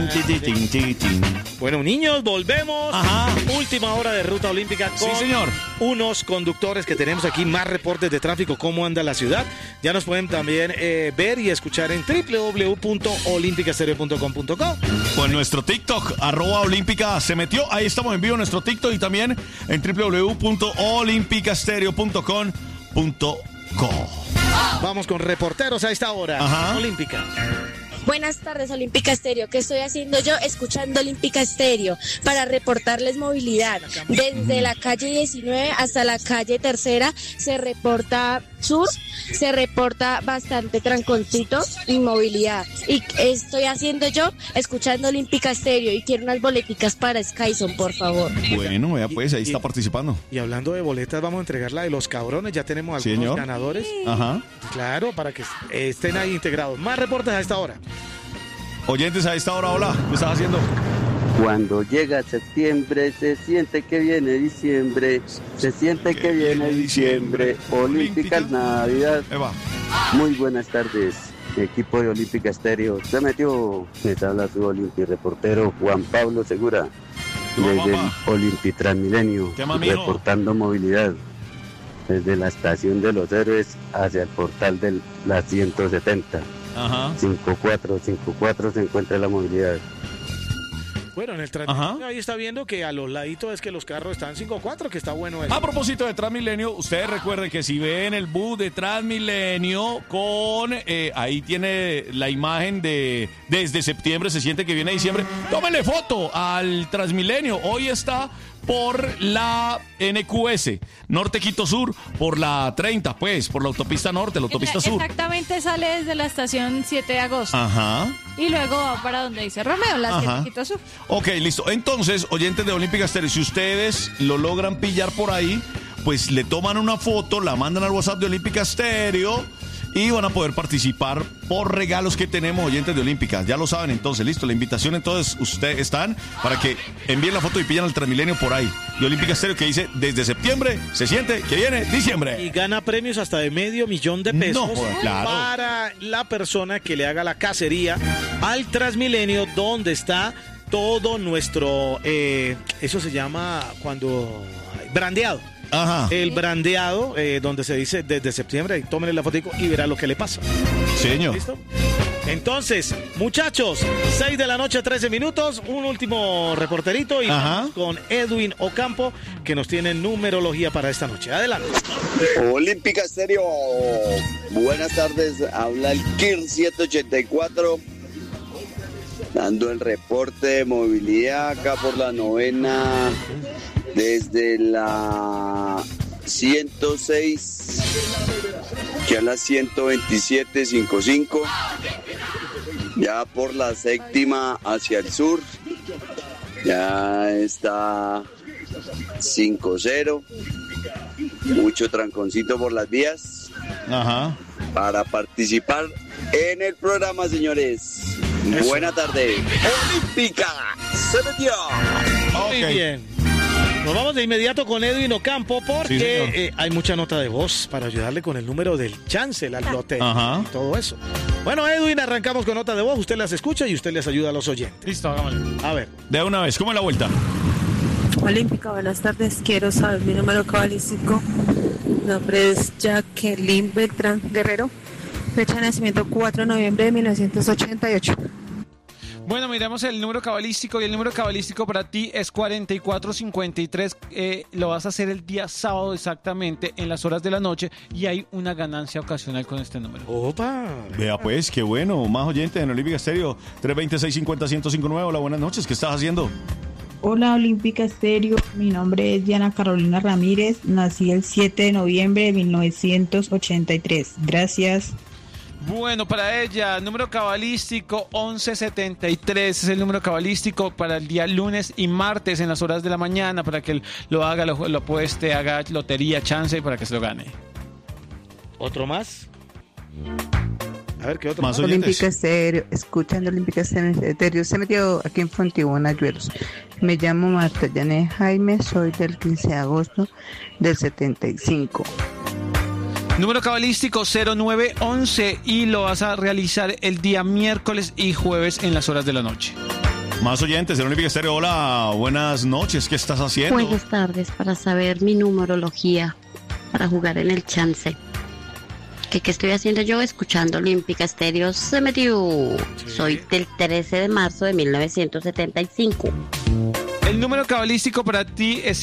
Bueno, niños, volvemos. Ajá. Última hora de Ruta Olímpica con Sí, señor. unos conductores que tenemos aquí, más reportes de tráfico, cómo anda la ciudad. Ya nos pueden también ver y escuchar en www.olimpicastereo.com.co. O en nuestro TikTok, @olímpica se metió. Ahí estamos en vivo en nuestro TikTok y también en www.olimpicastereo.com.co. Vamos con reporteros a esta hora. Ajá. Olímpica. Buenas tardes, Olímpica Estéreo. ¿Qué estoy haciendo yo? Escuchando Olímpica Estéreo para reportarles movilidad. Desde la calle 19 hasta la calle Tercera se reporta sur, se reporta bastante tranconcito y movilidad. ¿Y qué estoy haciendo yo? Escuchando Olímpica Estéreo y quiero unas boleticas para Skyson, por favor. Bueno, vea pues, ahí está participando. Y hablando de boletas, vamos a entregar la de los cabrones. Ya tenemos algunos Señor. ganadores. Ajá. Claro, para que estén ahí integrados. Más reportes a esta hora. Oyentes a esta hora, hola, ¿qué estás haciendo? Cuando llega septiembre, se siente que viene diciembre, se siente que viene diciembre, Olímpica Navidad. Eva. Muy buenas tardes, equipo de Olímpica Estéreo. Se metió, les habla su Olimpi reportero Juan Pablo Segura, desde el Olimpi Transmilenio, ¿Qué más, mijo? reportando movilidad desde la estación de los Héroes hacia el portal de la 170. Ajá. 54 se encuentra la movilidad. Bueno, en el Transmilenio ahí está viendo que a los laditos es que los carros están 5-4, que está bueno eso. A propósito de Transmilenio, ustedes recuerden que si ven el bus de Transmilenio con ahí tiene la imagen de desde septiembre, se siente que viene diciembre, tómenle foto al Transmilenio. Hoy está por la NQS, Norte Quito Sur, por la 30, pues, por la autopista norte, la autopista sur. Exactamente, sale desde la estación 7 de agosto. Ajá. Y luego va para donde dice Romeo, la Ajá. 7 Quito Sur. Ok, listo. Entonces, oyentes de Olímpica Estéreo, si ustedes lo logran pillar por ahí, pues le toman una foto, la mandan al WhatsApp de Olímpica Estéreo y van a poder participar por regalos que tenemos, oyentes de Olímpica. Ya lo saben, entonces, listo. La invitación, entonces, ustedes están para que envíen la foto y pillan al Transmilenio por ahí. De Olímpica Estéreo que dice, desde septiembre se siente que viene diciembre. Y gana premios hasta de $500,000 No, claro. para la persona que le haga la cacería al Transmilenio, donde está todo nuestro, eso se llama cuando brandeado. Ajá. El brandeado, donde se dice desde septiembre, y tómenle la fotico y verá lo que le pasa. Señor. ¿Listo? Entonces, muchachos, 6 de la noche, 13 minutos, un último reporterito y vamos con Edwin Ocampo, que nos tiene numerología para esta noche. Adelante. Olímpica Estéreo, buenas tardes, habla el KIR 784, dando el reporte de movilidad acá por la novena, desde la 106, que a la 127.55, ya por la séptima hacia el sur, ya está 5-0, mucho tranconcito por las vías. Ajá. Para participar en el programa, señores. Eso. Buena tarde. Olímpica se metió. Muy bien. Nos vamos de inmediato con Edwin Ocampo porque hay mucha nota de voz para ayudarle con el número del chance, la lotería y todo eso. Bueno, Edwin, arrancamos con nota de voz. Usted las escucha y usted les ayuda a los oyentes. Listo, hagámosle. A ver. De una vez, ¿cómo es la vuelta? Olímpica, buenas tardes. Quiero saber mi número cabalístico. Mi nombre es Jacqueline Beltrán Guerrero. Fecha de nacimiento 4 de noviembre de 1988. Bueno, miremos el número cabalístico y el número cabalístico para ti es 4453. Lo vas a hacer el día sábado exactamente en las horas de la noche y hay una ganancia ocasional con este número. ¡Opa! Vea pues, qué bueno. Más oyentes en Olímpica Estéreo. 320-650-1059. Hola, buenas noches. ¿Qué estás haciendo? Hola, Olímpica Estéreo. Mi nombre es Diana Carolina Ramírez. Nací el 7 de noviembre de 1983. Gracias. Bueno, para ella, número cabalístico 1173 es el número cabalístico para el día lunes y martes en las horas de la mañana para que lo haga, lo apueste, haga lotería, chance para que se lo gane. ¿Otro más? A ver, ¿qué otro más? Olímpica Estéreo, escuchando Olímpica Estéreo. Se metió aquí en Fontibón, Ayuelos. Me llamo Marta Janet Jaime, soy del 15 de agosto del 75. Número cabalístico 0911 y lo vas a realizar el día miércoles y jueves en las horas de la noche. Más oyentes de Olímpica Estéreo. Hola, buenas noches. ¿Qué estás haciendo? Buenas tardes, para saber mi numerología para jugar en el chance. ¿Qué estoy haciendo yo? Escuchando Olímpica Estéreo. Se metió. Sí. Soy del 13 de marzo de 1975. El número cabalístico para ti es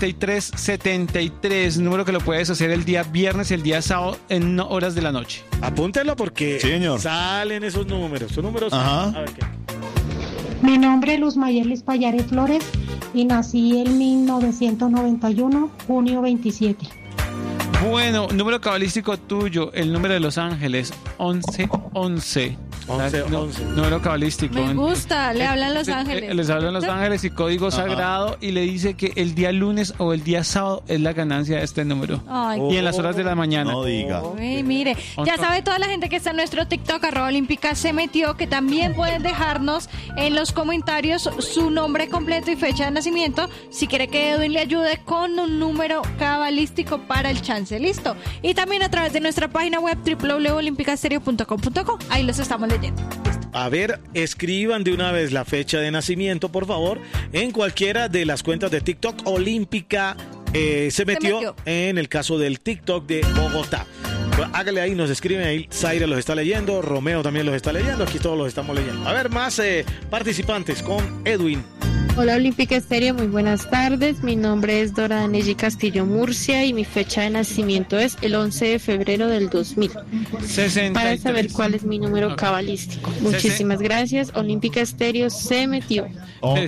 5373, número que lo puedes hacer el día viernes y el día sábado en horas de la noche. Apúntelo porque salen esos números. Son números. Ajá. A ver qué. Mi nombre es Luz Mayelis Payares Flores y nací en 1991, junio 27. Bueno, número cabalístico tuyo, el número de Los Ángeles, 1111. 11. Número cabalístico. Me gusta, le hablan Los Ángeles. Les hablan Los Ángeles y código sagrado y le dice que el día lunes o el día sábado es la ganancia de este número. Ay, y en las horas de la mañana. No diga. Uy, mire, ya sabe toda la gente que está en nuestro TikTok, @Olímpica se metió, que también pueden dejarnos en los comentarios su nombre completo y fecha de nacimiento si quiere que Edwin le ayude con un número cabalístico para el chance. ¿Listo? Y también a través de nuestra página web www.olimpicastereo.com.co. Ahí los estamos leyendo. ¿Listo? A ver, escriban de una vez la fecha de nacimiento, por favor, en cualquiera de las cuentas de TikTok. Olímpica se metió en el caso del TikTok de Bogotá. Pues hágale ahí, nos escriben ahí. Zaira los está leyendo, Romeo también los está leyendo, aquí todos los estamos leyendo. A ver, más participantes con Edwin. Hola Olímpica Estéreo, muy buenas tardes. Mi nombre es Dora Danelli Castillo Murcia y mi fecha de nacimiento es el 11 de febrero del 2000. 63. Para saber cuál es mi número cabalístico. Muchísimas gracias. Olímpica Estéreo se metió. Ok.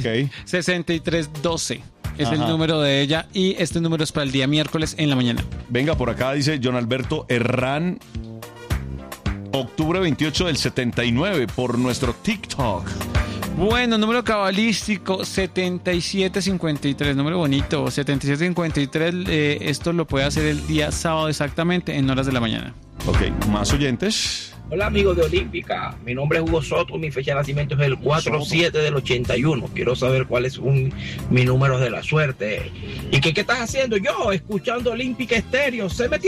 6312. Es el número de ella y este número es para el día miércoles en la mañana. Venga, por acá dice John Alberto Herrán, octubre 28 del 79, por nuestro TikTok. Bueno, número cabalístico 7753, número bonito, 7753, esto lo puede hacer el día sábado exactamente en horas de la mañana. Ok, más oyentes. Hola amigos de Olímpica, mi nombre es Hugo Soto, mi fecha de nacimiento es el 4/7 del 81. Quiero saber cuál es mi número de la suerte. ¿Y qué estás haciendo? Yo, escuchando Olímpica Estéreo, se metió.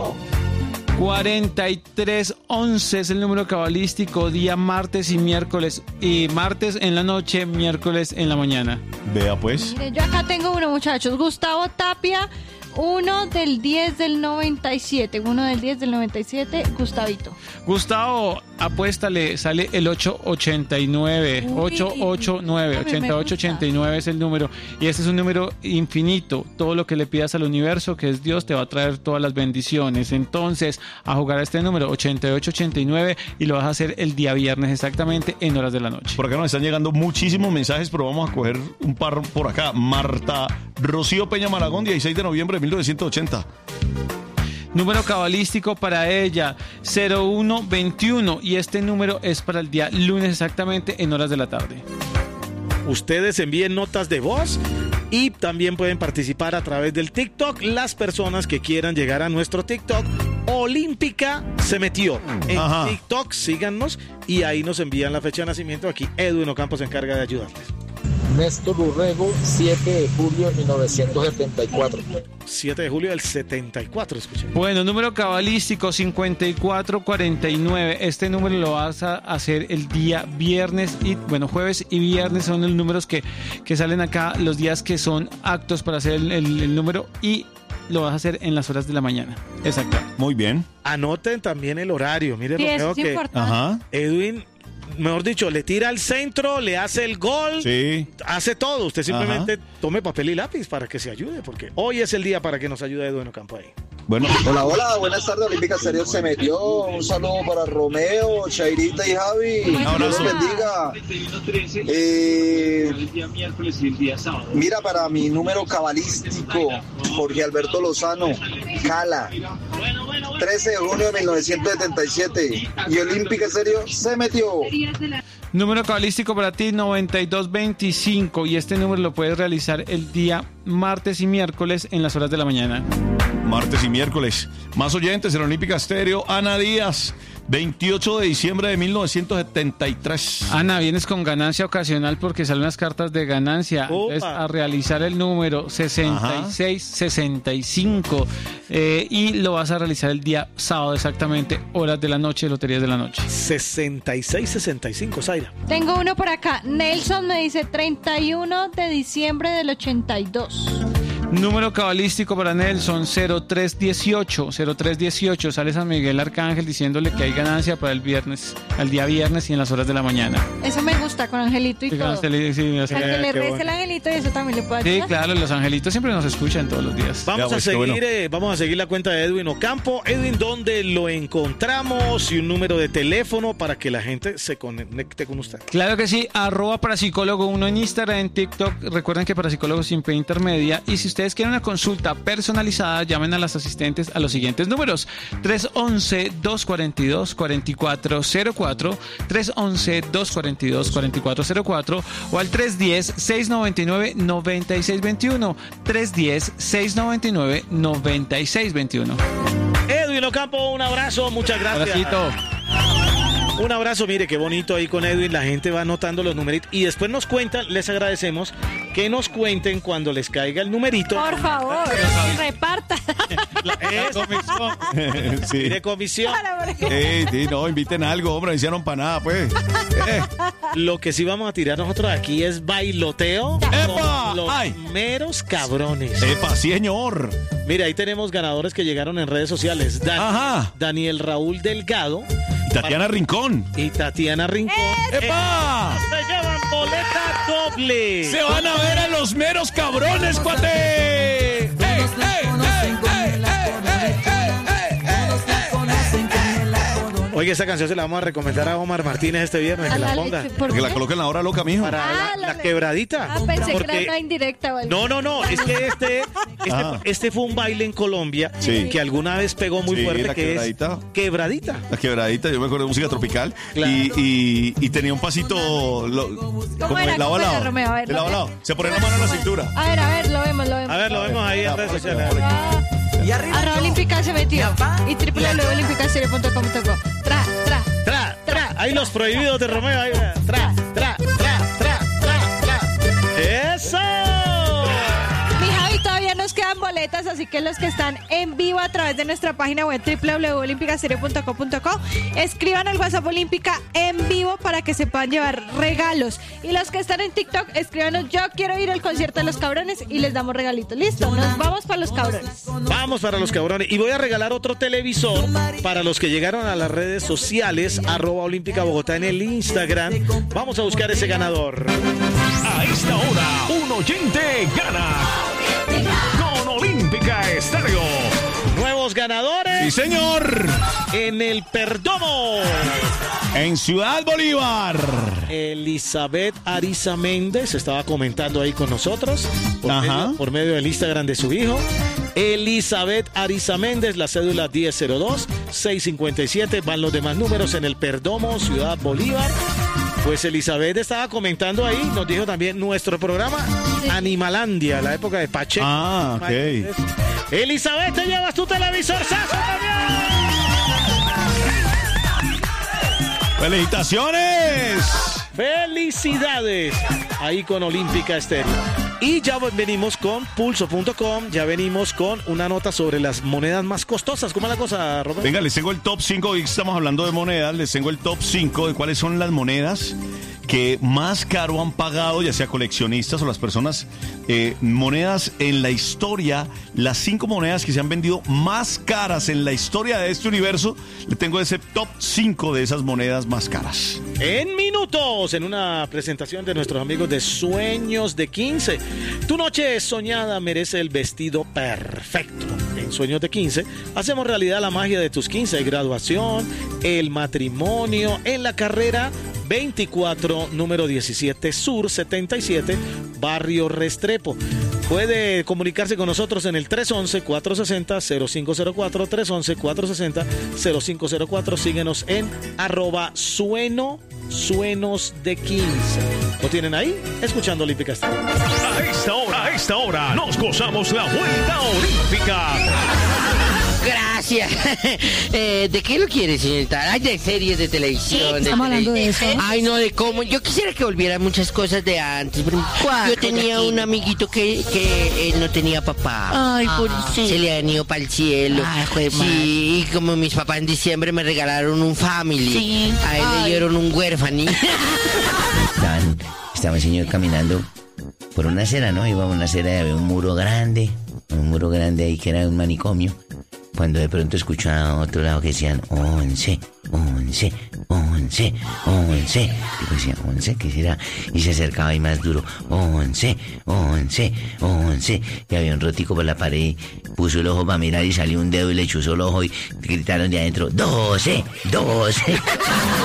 4311 es el número cabalístico, día martes y miércoles. Y martes en la noche, miércoles en la mañana. Vea pues. Mire, yo acá tengo uno, muchachos. Gustavo Tapia, 1 del 10 del 97. 1 del 10 del 97, Gustavito. Gustavo, apuéstale, sale el 889. 889, 8889 es el número. Y este es un número infinito. Todo lo que le pidas al universo, que es Dios, te va a traer todas las bendiciones. Entonces, a jugar a este número, 8889, y lo vas a hacer el día viernes exactamente en horas de la noche. Por acá nos están llegando muchísimos mensajes, pero vamos a coger un par por acá. Marta Rocío Peña Malagón, 16 de noviembre de 1980. Número cabalístico para ella, 0121, y este número es para el día lunes exactamente en horas de la tarde. Ustedes envíen notas de voz y también pueden participar a través del TikTok. Las personas que quieran llegar a nuestro TikTok, Olímpica se metió. En TikTok, síganos y ahí nos envían la fecha de nacimiento. Aquí Edwin Ocampo se encarga de ayudarles. Néstor Urrego, 7 de julio de 1974. 7 de julio del 74, escuchen. Bueno, número cabalístico 5449. Este número lo vas a hacer el día viernes y, bueno, jueves y viernes son los números que salen acá, los días que son aptos para hacer el número, y lo vas a hacer en las horas de la mañana. Exacto. Muy bien. Anoten también el horario. Miren, Sí, lo eso es importante. Ajá. Edwin, mejor dicho, le tira al centro, le hace el gol, hace todo. Usted simplemente tome papel y lápiz para que se ayude, porque hoy es el día para que nos ayude Edwin Ocampo ahí. Bueno. Hola, buenas tardes, Olímpica Estéreo se metió. Un saludo para Romeo, Chairita y Javi. Un abrazo. Dios bendiga. Mira, para mi número cabalístico, Jorge Alberto Lozano, Cala, 13 de junio de 1977. Y Olímpica Estéreo se metió. Número cabalístico para ti, 9225, y este número lo puedes realizar el día martes y miércoles en las horas de la mañana. Martes y miércoles. Más oyentes en Olímpica Estéreo. Ana Díaz, 28 de diciembre de 1973. Ana, vienes con ganancia ocasional porque salen unas cartas de ganancia. Es a realizar el número 6665 y lo vas a realizar el día sábado exactamente, horas de la noche, loterías de la noche. 6665, Zaira. Tengo uno por acá. Nelson me dice 31 de diciembre del 82. Número cabalístico para Nelson, 0318. 0318. Sale San Miguel Arcángel diciéndole que hay ganancia para el viernes, al día viernes y en las horas de la mañana. Eso me gusta, con Angelito y todo. Sí, para que le rece el Angelito y eso también le puede ayudar. Sí, claro, los angelitos siempre nos escuchan todos los días. Vamos a seguir la cuenta de Edwin Ocampo. Edwin, ¿dónde lo encontramos? Y un número de teléfono para que la gente se conecte con usted. Claro que sí, @parapsicólogo1 en Instagram, en TikTok. Recuerden que Parapsicólogo sin P intermedia. Y si ustedes quieren una consulta personalizada, llamen a las asistentes a los siguientes números: 311-242-4404, 311-242-4404 o al 310-699-9621, 310-699-9621. Edwin Ocampo, un abrazo, muchas gracias. Abracito. Un abrazo, mire qué bonito ahí con Edwin, la gente va anotando los numeritos y después nos cuentan, les agradecemos que nos cuenten cuando les caiga el numerito. Por favor, reparta. Comisión. Sí. Mire, comisión. Sí, no, inviten algo, hombre, no hicieron para nada, pues. Lo que sí vamos a tirar nosotros aquí es bailoteo. ¡Epa! Con los meros cabrones. ¡Epa, señor! Mire, ahí tenemos ganadores que llegaron en redes sociales. Daniel Raúl Delgado. Tatiana Rincón. Y Tatiana Rincón. ¡Epa! Se llevan boleta doble. Se van a ver a los meros cabrones, cuate. Oye, esa canción se la vamos a recomendar a Omar Martínez este viernes, que la ponga. Que la coloquen la hora loca, mijo. Para la quebradita. Pensé que era una indirecta. ¿Vale? No, es que este fue un baile en Colombia que alguna vez pegó muy fuerte, que quebradita. Es quebradita. La quebradita, yo me acuerdo de música tropical. Claro. Y tenía un pasito como de lado a lado. Se ponía la mano en la cintura. A ver, lo vemos. A ver, lo vemos ahí en redes sociales. @ Olímpica se metió y www.olimpicaserie.com.co. Ahí los prohibidos de Romeo. Ahí, ¡eso! Mi Javi, todavía nos quedan boletas, así que los que están en vivo a través de nuestra página web www.olimpicaserie.com.co, escriban al WhatsApp Olímpica en vivo para que se puedan llevar regalos. Y los que están en TikTok, escríbanos: yo quiero ir al concierto de los cabrones, y les damos regalitos. Listo, nos vamos para los cabrones. Vamos para los cabrones. Y voy a regalar otro televisor para los que llegaron a las redes sociales, @Olímpica Bogotá en el Instagram. Vamos a buscar ese ganador. A esta hora, un oyente gana con Olímpica Estéreo. Nuevos ganadores. Sí, señor. En el Perdomo. En Ciudad Bolívar. Elizabeth Ariza Méndez estaba comentando ahí con nosotros por medio del Instagram de su hijo. Elizabeth Ariza Méndez, la cédula 1002-657. Van los demás números en el Perdomo, Ciudad Bolívar. Pues Elizabeth estaba comentando ahí, nos dijo también nuestro programa Animalandia, la época de Pacheco. Ok. Elizabeth, te llevas tu televisor Sazo también. ¡Felicitaciones! ¡Felicidades! Ahí con Olímpica Estéreo. Y ya venimos con pulso.com, ya venimos con una nota sobre las monedas más costosas. ¿Cómo es la cosa, Roberto? Venga, les tengo el top 5, hoy estamos hablando de monedas, les tengo el top 5 de cuáles son las monedas que más caro han pagado, ya sea coleccionistas o las personas, monedas en la historia, las 5 monedas que se han vendido más caras en la historia de este universo. Le tengo ese top 5 de esas monedas más caras. En minutos, en una presentación de nuestros amigos de Sueños de 15. Tu noche soñada merece el vestido perfecto. En Sueños de 15 hacemos realidad la magia de tus 15, graduación, el matrimonio, en la carrera 24, número 17 Sur 77, Barrio Restrepo. Puede comunicarse con nosotros en el 311-460-0504, 311-460-0504. Síguenos en @suenos de 15. ¿Lo tienen ahí? Escuchando Olímpica Estéreo. A esta hora nos gozamos la vuelta olímpica. Gracias. ¿De qué lo quiere, señorita? Ay, de series de televisión. Estamos hablando de eso. Ay, no, de cómo. Yo quisiera que volvieran muchas cosas de antes. Yo tenía un amiguito que él no tenía papá. Ay, pobrecito. Se le han ido para el cielo. Sí, y como mis papás en diciembre me regalaron un family. Sí. A él le dieron un huérfano. Estaba el señor caminando por una acera, ¿no? Iba a una acera y había un muro grande ahí que era un manicomio. Cuando de pronto escuchó a otro lado que decían 11, 11, 11, 11. Y pues decía, ¿11? ¿Qué será? Y se acercaba ahí más duro, 11, 11, 11. Y había un rotico por la pared, puso el ojo para mirar y salió un dedo y le chuzó el ojo y gritaron de adentro, 12, 12.